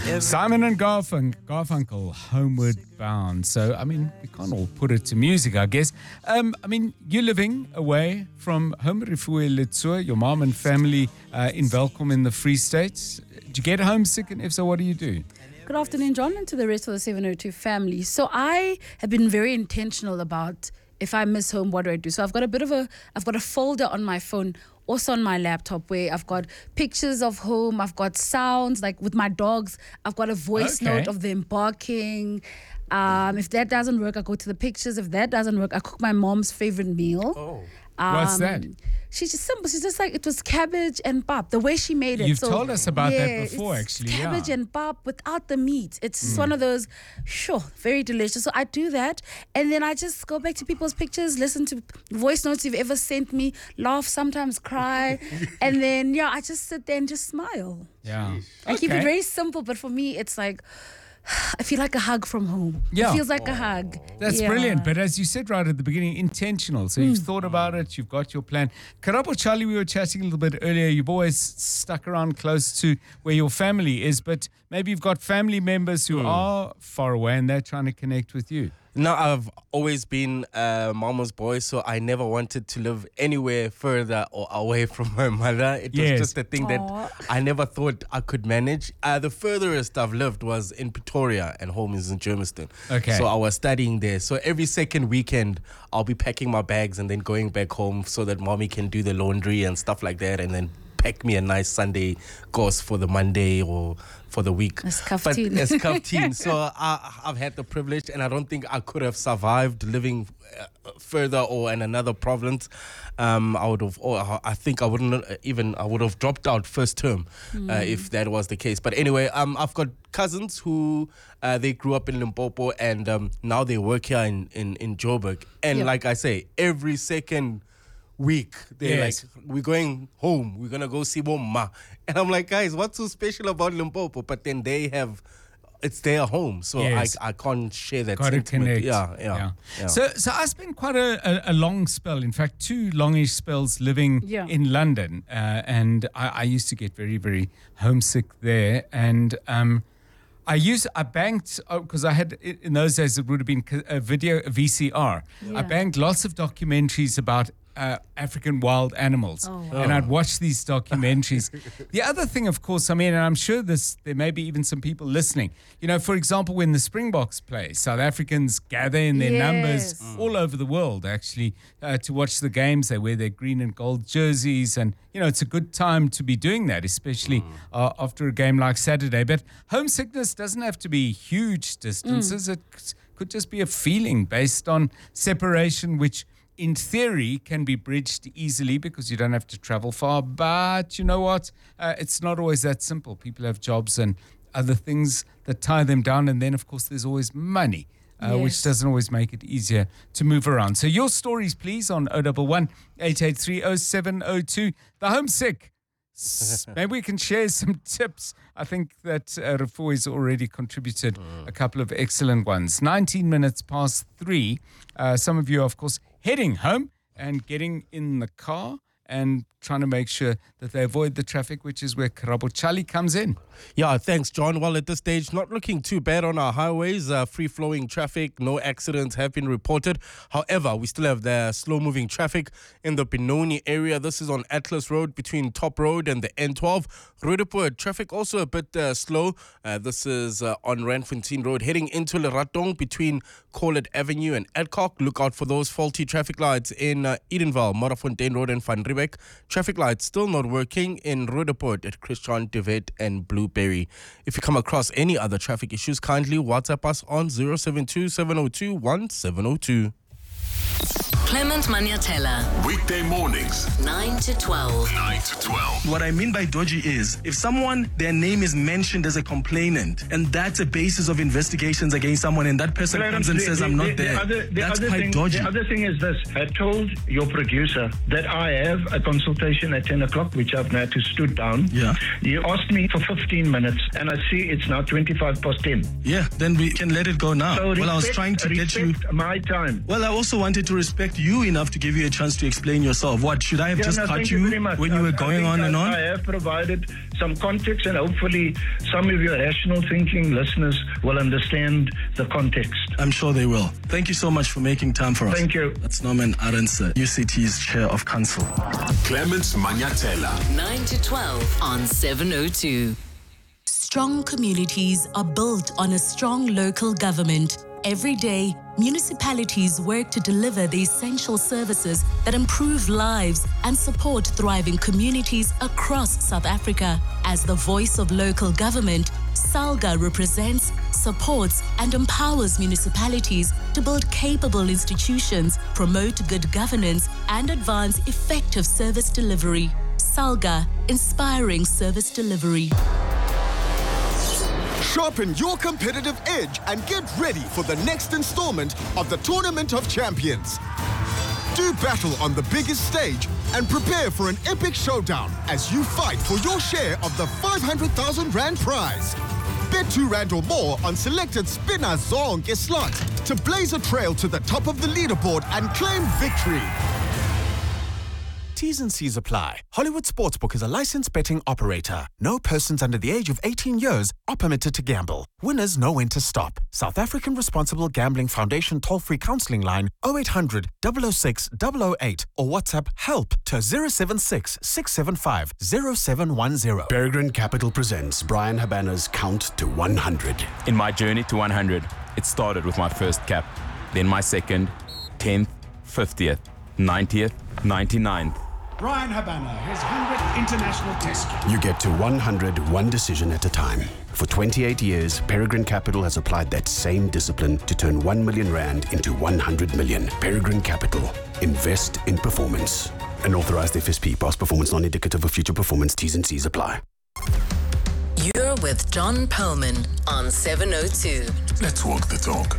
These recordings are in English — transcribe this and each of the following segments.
Simon and Garfunkel, Homeward Bound. So, I mean, we can't all put it to music, I guess. I mean, you're living away from home, Refuwe Letsua, your mom and family in Welkom in the Free State. Do you get homesick? And if so, what do you do? Good afternoon, John, and to the rest of the 702 family. So I have been very intentional about if I miss home, what do I do? So I've got a folder on my phone, also on my laptop, where I've got pictures of home, I've got sounds, like with my dogs, I've got a voice note of them barking. If that doesn't work, I go to the pictures. If that doesn't work, I cook my mom's favorite meal. What's that? She's just simple. She's just like, it was cabbage and pap, the way she made it. You've told us about that before, actually. Cabbage and pap without the meat. It's just one of those, very delicious. So I do that. And then I just go back to people's pictures, listen to voice notes you've ever sent me, laugh, sometimes cry. And then, I just sit there and just smile. Yeah. I keep it very simple, but for me, it's like, I feel like a hug from home. Yeah. It feels like a hug. That's brilliant. But as you said right at the beginning, intentional. So you've thought about it. You've got your plan. Karabo Charlie, we were chatting a little bit earlier. You've always stuck around close to where your family is, but maybe you've got family members who are far away and they're trying to connect with you. No, I've always been a mama's boy, so I never wanted to live anywhere further or away from my mother. It was just a thing that I never thought I could manage. The furthest I've lived was in Pretoria, and home is in Germiston. Okay. So I was studying there. So every second weekend, I'll be packing my bags and then going back home so that mommy can do the laundry and stuff like that, and then pack me a nice Sunday course for the Monday or for the week. It's kafteen. So I've had the privilege, and I don't think I could have survived living further or in another province. I think I would have dropped out first term if that was the case. But anyway, I've got cousins who they grew up in Limpopo, and now they work here in Joburg. And like I say, every second week they're like, we're going home, we're gonna go see Mama, and I'm like, guys, what's so special about Limpopo? But then it's their home, so I can't share that sentiment. Yeah. So I spent quite a long spell, in fact 2 longish spells living in London, and I used to get very, very homesick there. And I banked, because I had, in those days it would have been a VCR. I banked lots of documentaries about African wild animals, and I'd watch these documentaries. The other thing, of course, I mean, and I'm sure there may be even some people listening, for example, when the Springboks play, South Africans gather in their numbers all over the world, actually, to watch the games. They wear their green and gold jerseys, and it's a good time to be doing that, especially after a game like Saturday. But homesickness doesn't have to be huge distances. It could just be a feeling based on separation, which in theory can be bridged easily because you don't have to travel far. But you know what? It's not always that simple. People have jobs and other things that tie them down. And then, of course, there's always money, which doesn't always make it easier to move around. So your stories, please, on 011 883 0702. The homesick. Maybe we can share some tips. I think that Refuwe's already contributed a couple of excellent ones. 19 minutes past 3. Some of you, of course, heading home and getting in the car and trying to make sure that they avoid the traffic, which is where Karabo Charlie comes in. Yeah, thanks, John. Well, at this stage, not looking too bad on our highways. Free-flowing traffic, no accidents have been reported. However, we still have the slow-moving traffic in the Benoni area. This is on Atlas Road between Top Road and the N12. Roodepoort, traffic also a bit slow. This is on Randfontein Road, heading into Leratong between Corlett Avenue and Adcock. Look out for those faulty traffic lights in Edenvale, Modderfontein Road and Van Riebeek. Traffic lights still not working in Roodepoort at Christian de Wet and Blueberry. If you come across any other traffic issues, kindly WhatsApp us on 072 702 1702. Clement Maniatella. Weekday mornings, 9 to 12. 9 to 12. What I mean by dodgy is if someone, their name is mentioned as a complainant, and that's a basis of investigations against someone, and that person comes and says, I'm not there. That's quite dodgy. The other thing is this. I told your producer that I have a consultation at 10 o'clock, which I've now to stood down. Yeah. You asked me for 15 minutes, and I see it's now 25 past 10. Yeah, then we can let it go now. So I was trying to get you my time. Well, I also wanted to respect you enough to give you a chance to explain yourself. What, should I have just cut you when you were going on and on? I have provided some context, and hopefully some of your rational thinking listeners will understand the context. I'm sure they will. Thank you so much for making time for us. Thank you. That's Norman Arendse, UCT's Chair of Council. Clement Manyatela. 9 to 12 on 702. Strong communities are built on a strong local government. Every day, municipalities work to deliver the essential services that improve lives and support thriving communities across South Africa. As the voice of local government, SALGA represents, supports, and empowers municipalities to build capable institutions, promote good governance, and advance effective service delivery. SALGA, inspiring service delivery. Sharpen your competitive edge and get ready for the next installment of the Tournament of Champions. Do battle on the biggest stage and prepare for an epic showdown as you fight for your share of the 500,000 Rand prize. Bet R2 or more on selected Spinner Zonke slots to blaze a trail to the top of the leaderboard and claim victory. T's and C's apply. Hollywood Sportsbook is a licensed betting operator. No persons under the age of 18 years are permitted to gamble. Winners know when to stop. South African Responsible Gambling Foundation toll-free counselling line 0800 006 008 or WhatsApp HELP to 076 675 0710. Peregrine Capital presents Brian Habana's Count to 100. In my journey to 100, it started with my first cap, then my second, 10th, 50th, 90th, 99th. Brian Habana, his 100th international test. You get to 100 one decision at a time. For 28 years, Peregrine Capital has applied that same discipline to turn 1 million Rand into 100 million. Peregrine Capital. Invest in performance. An authorized FSP. Past performance non-indicative of future performance. T's and C's apply. You're with John Perlman on 702. Let's walk the talk.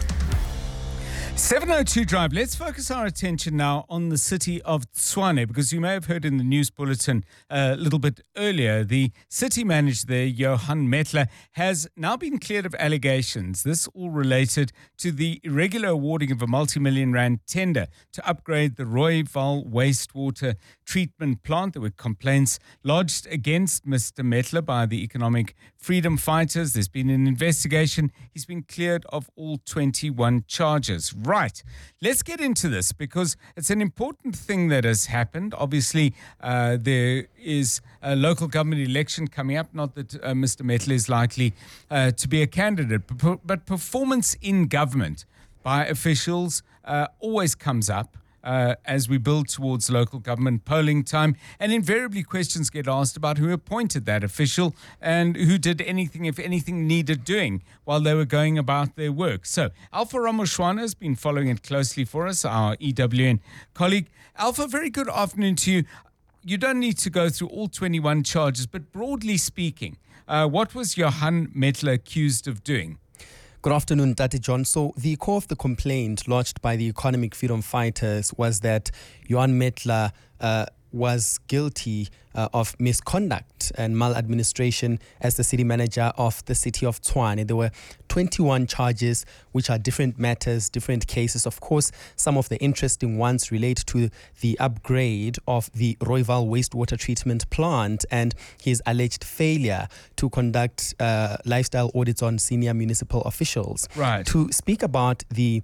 702 Drive. Let's focus our attention now on the city of Tshwane, because you may have heard in the news bulletin a little bit earlier, the city manager there, Johan Metler, has now been cleared of allegations. This all related to the irregular awarding of a multi-million Rand tender to upgrade the Rooiwal wastewater treatment plant. There were complaints lodged against Mr. Metler by the economic freedom fighters. There's been an investigation. He's been cleared of all 21 charges. Right. Let's get into this because it's an important thing that has happened. Obviously, there is a local government election coming up. Not that Mr. Metler is likely to be a candidate, but performance in government by officials always comes up as we build towards local government polling time. And invariably questions get asked about who appointed that official and who did anything, if anything, needed doing while they were going about their work. So Alpha Ramoshwana has been following it closely for us, our EWN colleague. Alpha, very good afternoon to you. You don't need to go through all 21 charges, but broadly speaking, what was Johan Metler accused of doing? Good afternoon, Tate John. So the core of the complaint lodged by the economic freedom fighters was that Johan Metler was guilty of misconduct and maladministration as the city manager of the city of Tshwane. There were 21 charges, which are different matters, different cases. Of course, some of the interesting ones relate to the upgrade of the Rooiwal wastewater treatment plant and his alleged failure to conduct lifestyle audits on senior municipal officials. Right. To speak about the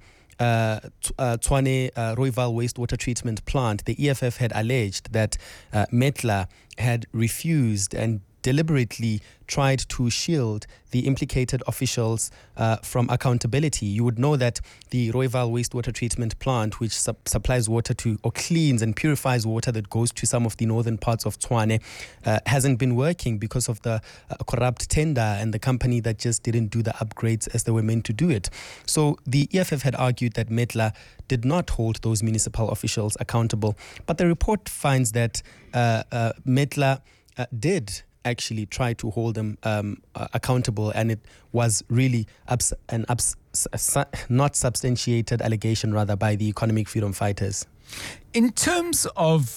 Tshwane Rooiwal wastewater treatment plant, the EFF had alleged that Metler had refused and deliberately tried to shield the implicated officials from accountability. You would know that the Rooiwal wastewater treatment plant, which supplies water to, or cleans and purifies water that goes to some of the northern parts of Tshwane, hasn't been working because of the corrupt tender and the company that just didn't do the upgrades as they were meant to do it. So the EFF had argued that Metler did not hold those municipal officials accountable. But the report finds that Metler did actually try to hold them accountable, and it was really not substantiated allegation, rather, by the economic freedom fighters. In terms of